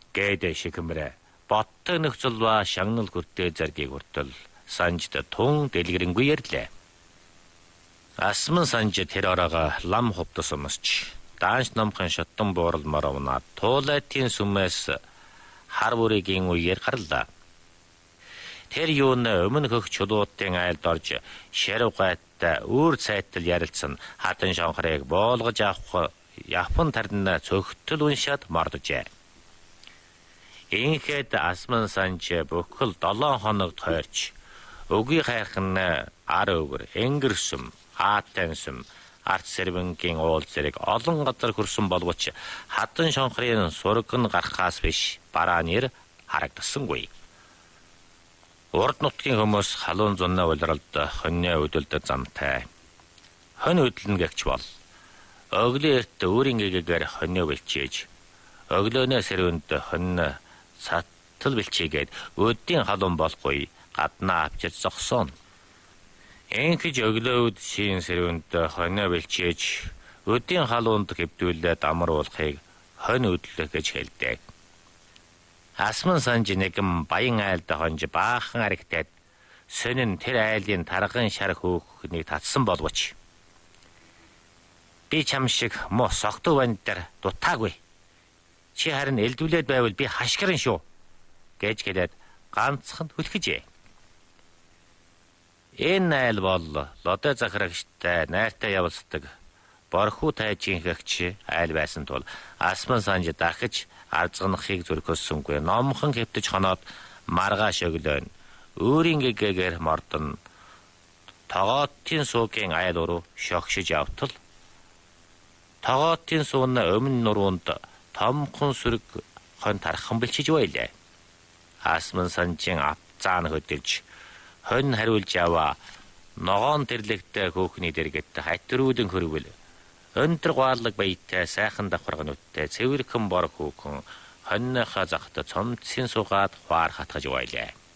Гээдэ шикэмрэ боттог нөхцөлва шагнал хүртээ заргийг хүртэл санжид тун дэлгэрэнгүй ярьлаа. Асман санж тэр ороога лам хувдас өмсч даанч номхон шоттон бууралмаар унаад туулайтын сүмээс хар бүрийн үеэр гарлаа. Тэр юун өмнө хөх чулуутын айлд орж шарв гайттай өөр цайтал ярилцсан хатан шонхрыг боолгож авах япон тарна цогтөл уншаад мордожээ. Инхэд асман санж бүхэл 7 хоног тойрч өгийн хайрхан ар өвөр энгэрсүм хаатансүм арт сервэнгийн уул зэрэг олон газар хөрсөн боловч хатан шонхрын сураг нь гарахаас биш бараа нэр харагдсангүй. Урд нутгийн хүмүүс халуун зунна улиралд хоньны өдөлд замтай. Хонь өдөлнө гэгч бол өглөө эрт өөрийн гэгээр хоньно бэлчээж өглөөнөө сэрвэнд хонь саттал бэлчээгээд өдийн халуун болохгүй гаднаа авчиж зогсооно. Энхэж өглөөд шин сэрвэнд хоньно бэлчээж өдийн халуунд хэвдүүлээд амруулахыг хонь өдлөх гэж хэлдэг. Асман санж нэгэн баян айлд хонж баахан аригтайд сонин тэр айлын тарган шар хөөхнийг татсан боловч би чам шиг мо согтуу банд дээр дутаагүй. Чи харин элдвлээд байвал би хашгиран шүү гэж хэлээд ганцхан хүлхэжээ. Энэ айл бол лодой захирагчтай найртай явцдаг борхуу тайжийн хэгч айл байсан тул асман санж дахиж арзганахыг зөргөөссөнгүй номхон хэвтэж хоноод маргааш өглөө өөрийн гэгээр мордон тогоотын суугийн айл руу шогшиж явтал тогоотын суун өмнө нуруунд томхон сүрэг хон тархан бэлчиж байлаа. Асман санжийн авцаан хөдөлж хонь хариулж яваа ногоон тэрлэгтэй хөөхний дэргэд хатирүүдэн хөрвөл өндөр гуалаг баятай сайхан давхаргануудтай цэвэрхэн бор хөөхөн хоньныхаа захта цомцын сугаад хуар хатгаж байлаа.